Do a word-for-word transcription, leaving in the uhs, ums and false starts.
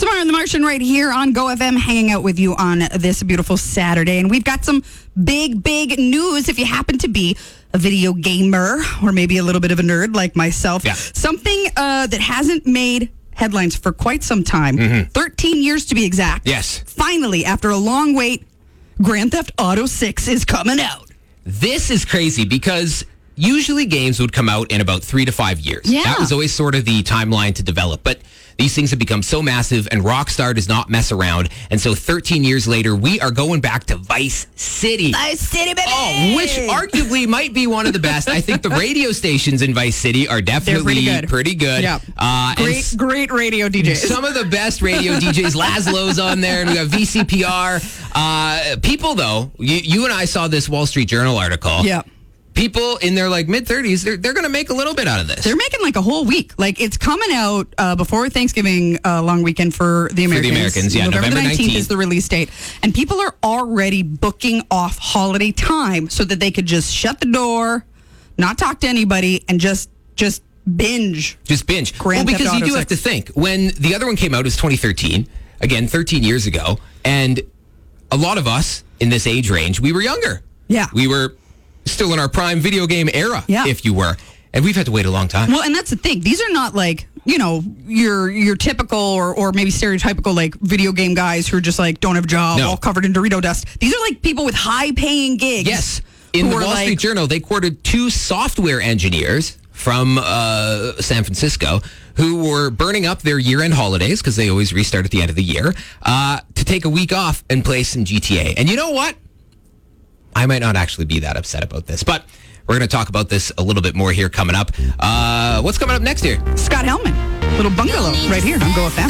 Samara and the Martian right here on Go F M, hanging out with you on this beautiful Saturday. And we've got some big, big news if you happen to be a video gamer or maybe a little bit of a nerd like myself. Yeah. Something uh, that hasn't made headlines for quite some time. Mm-hmm. thirteen years to be exact. Yes. Finally, after a long wait, Grand Theft Auto six is coming out. This is crazy because usually games would come out in about three to five years. Yeah. That was always sort of the timeline to develop. But these things have become so massive, and Rockstar does not mess around. And so thirteen years later, we are going back to Vice City. Vice City, baby! Oh, which arguably might be one of the best. I think the radio stations in Vice City are definitely pretty good. Pretty good. Yeah. Uh, and Great, s- great radio D Js. Some of the best radio D Js. Laszlo's on there, and we got V C P R. Uh, people, though, you, you and I saw this Wall Street Journal article. Yeah. People in their like mid thirties, they're they're going to make a little bit out of this. They're making like a whole week. Like it's coming out uh, before Thanksgiving uh, long weekend for the Americans. For the Americans, yeah, November, November nineteenth nineteenth is the release date. And people are already booking off holiday time so that they could just shut the door, not talk to anybody, and just just binge. Just binge. Grand well, because Theft you Auto do have six. to think. When the other one came out, it was twenty thirteen. Again, thirteen years ago. And a lot of us in this age range, we were younger. Yeah. We were still in our prime video game era, Yeah. if you were. And we've had to wait a long time. Well, and that's the thing. These are not like, you know, your your typical or, or maybe stereotypical like video game guys who are just like don't have a job, No. all covered in Dorito dust. These are like people with high paying gigs. Yes. In who the are Wall like, Street Journal, they quoted two software engineers from uh, San Francisco who were burning up their year-end holidays, because they always restart at the end of the year, uh, to take a week off and play some G T A. And you know what? I might not actually be that upset about this, but we're going to talk about this a little bit more here coming up. Uh, what's coming up next here? Scott Hellman, little bungalow right here on Go F M.